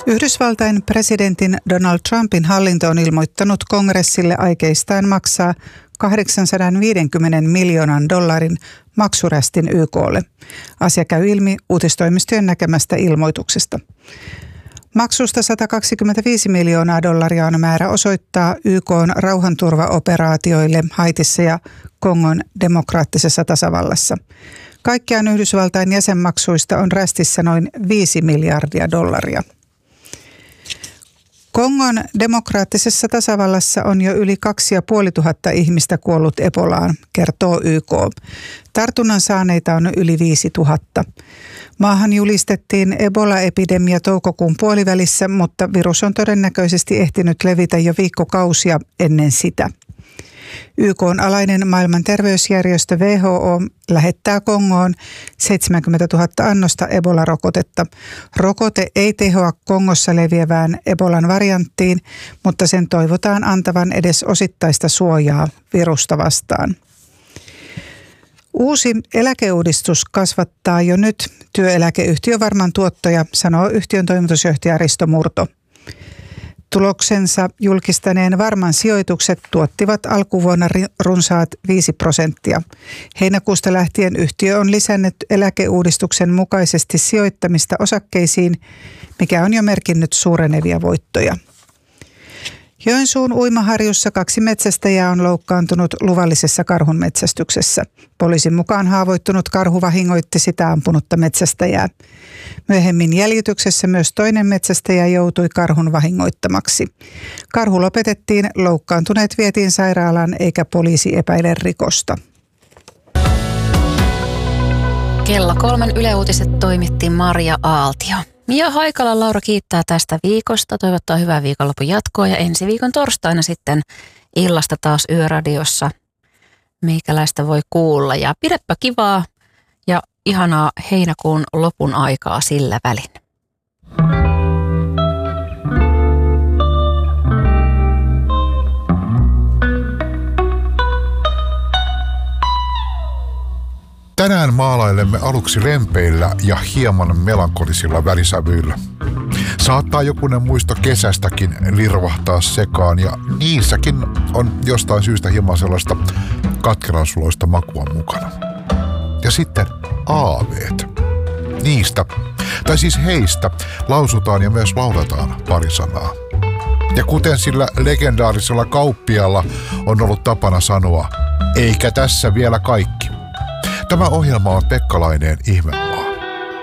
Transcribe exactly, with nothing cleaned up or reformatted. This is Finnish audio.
Yhdysvaltain presidentin Donald Trumpin hallinto on ilmoittanut kongressille aikeistaan maksaa kahdeksansataaviisikymmentä miljoonan dollarin maksurästin Y K:lle. Asia käy ilmi uutistoimistojen näkemästä ilmoituksesta. Maksusta sata kaksikymmentäviisi miljoonaa dollaria on määrä osoittaa Y K:n rauhanturvaoperaatioille Haitissa ja Kongon demokraattisessa tasavallassa. Kaikkiaan Yhdysvaltain jäsenmaksuista on rästissä noin viisi miljardia dollaria. Kongon demokraattisessa tasavallassa on jo yli kaksi ja puoli tuhatta ihmistä kuollut Ebolaan, kertoo Y K. Tartunnan saaneita on yli viisi tuhatta. Maahan julistettiin Ebola-epidemia toukokuun puolivälissä, mutta virus on todennäköisesti ehtinyt levitä jo viikkokausia ennen sitä. Y K:n alainen maailman terveysjärjestö W H O lähettää Kongoon seitsemänkymmentätuhatta annosta Ebola-rokotetta. Rokote ei tehoa Kongossa leviävään Ebolan varianttiin, mutta sen toivotaan antavan edes osittaista suojaa virusta vastaan. Uusi eläkeuudistus kasvattaa jo nyt työeläkeyhtiö Varman tuottoja, sanoo yhtiön toimitusjohtaja Risto Murto. Tuloksensa julkistaneen Varman sijoitukset tuottivat alkuvuonna runsaat viisi prosenttia. Heinäkuusta lähtien yhtiö on lisännyt eläkeuudistuksen mukaisesti sijoittamista osakkeisiin, mikä on jo merkinnyt suurenevia voittoja. Joensuun uimaharjussa kaksi metsästäjää on loukkaantunut luvallisessa karhunmetsästyksessä. Poliisin mukaan haavoittunut karhu vahingoitti sitä ampunutta metsästäjää. Myöhemmin jäljityksessä myös toinen metsästäjä joutui karhun vahingoittamaksi. Karhu lopetettiin, loukkaantuneet vietiin sairaalaan eikä poliisi epäile rikosta. Kello kolmen Yle Uutiset toimitti Maria Aaltio. Mia Haikala Laura kiittää tästä viikosta, toivottaa hyvää viikonlopun jatkoa ja ensi viikon torstaina sitten illasta taas Yöradiossa meikäläistä voi kuulla. Ja pidäpä kivaa ja ihanaa heinäkuun lopun aikaa sillä välin. Tänään maalailemme aluksi lempeillä ja hieman melankolisilla värisävyillä. Saattaa jokunen muisto kesästäkin lirvahtaa sekaan ja niissäkin on jostain syystä hieman sellaista katkeransuloista makua mukana. Ja sitten aaveet. Niistä, tai siis heistä, lausutaan ja myös laulataan pari sanaa. Ja kuten sillä legendaarisella kauppialla on ollut tapana sanoa, eikä tässä vielä kaikki. Tämä ohjelma on Pekka Laineen Ihme.